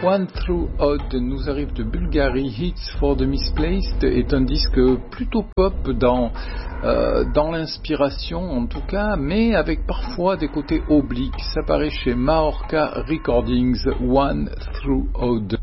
One Through Odd nous arrive de Bulgarie. Hits for the Misplaced est un disque plutôt pop dans l'inspiration en tout cas, mais avec parfois des côtés obliques. Ça paraît chez Majorca Recordings, One Through Odd.